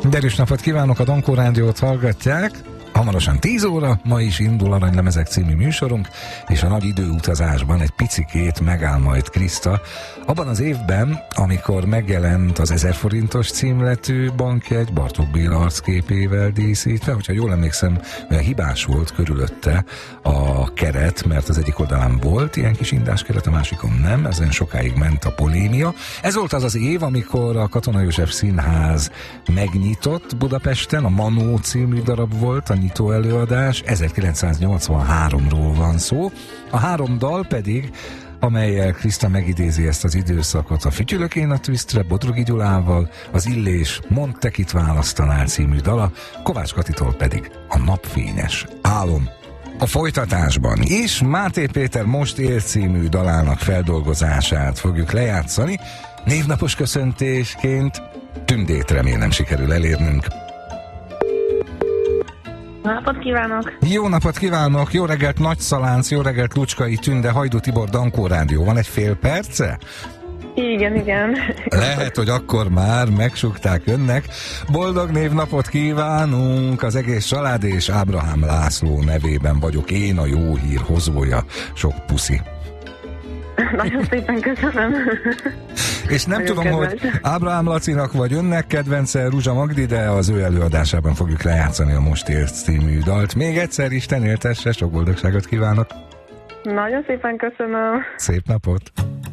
Derűs napot kívánok, a Dankó Rádiót hallgatják. Hamarosan 10 óra, ma is indul Aranylemezek című műsorunk, és a nagy időutazásban egy picikét megáll majd Kriszta. Abban az évben, amikor megjelent az 1000 forintos címletű bankjegy Bartók Béla arcképével díszítve, hogyha jól emlékszem, olyan hibás volt körülötte a keret, mert az egyik oldalán volt ilyen kis indás keret, a másikon nem, ezen sokáig ment a polémia. Ez volt az az év, amikor a Katona József Színház megnyitott Budapesten, a Manó című darab volt, a nyitó előadás, 1983-ról van szó. A 3 dal pedig, amelyel Kriszta megidézi ezt az időszakot, a Fütyülök én a twisztre Bodrogi Gyulával, az Illés Mondd te kit választanál című dala, Kovács Katitól pedig a Napfényes álom. A folytatásban is Máté Péter Most él című dalának feldolgozását fogjuk lejátszani. Névnapos köszöntésként Tündét remélem sikerül elérnünk. Napot kívánok! Jó napot kívánok! Jó reggelt Nagyszalánc, jó reggelt Lucskai Tünde, Hajdú Tibor, Dankó Rádió. Van egy fél perce? Igen. Lehet, hogy akkor már megsukták önnek. Boldog névnapot kívánunk! Az egész család és Ábrahám László nevében vagyok én, a jó hír hozója. Sok puszi! Nagyon szépen köszönöm. És nem nagyon tudom, kedves. hogy Ábrahám Lacinak vagy önnek kedvence Ruzsa Magdi, de az ő előadásában fogjuk lejátszani a Most élsz című dalt. Még egyszer Isten éltesse, sok boldogságot kívánok! Nagyon szépen köszönöm. Szép napot!